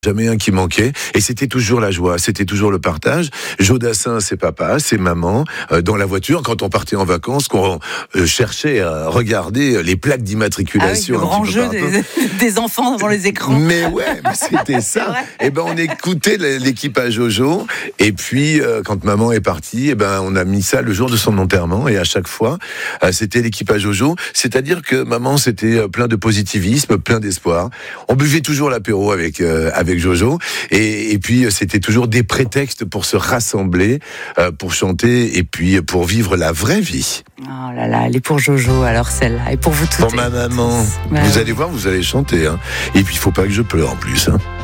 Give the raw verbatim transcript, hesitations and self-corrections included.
Jamais un qui manquait, et c'était toujours la joie, c'était toujours le partage. Jodassin, c'est papa, c'est maman, euh, dans la voiture, quand on partait en vacances, qu'on euh, cherchait à regarder les plaques d'immatriculation. Ah oui, le grand jeu des, des enfants devant les écrans. Mais ouais, mais c'était ça. Et ben on écoutait l'équipage Jojo, et puis euh, quand maman est partie, et ben on a mis ça le jour de son enterrement, et à chaque fois, euh, c'était l'équipage Jojo. C'est-à-dire que maman, c'était plein de positivisme, plein d'espoir. On buvait toujours l'apéro avec euh, avec Jojo, et, et puis c'était toujours des prétextes pour se rassembler, euh, pour chanter et puis pour vivre la vraie vie. Oh là là, elle est pour Jojo alors celle-là, et pour vous toutes. Pour ma maman, bah, vous allez voir, vous allez chanter, hein. Et puis il faut pas que je pleure en plus, hein.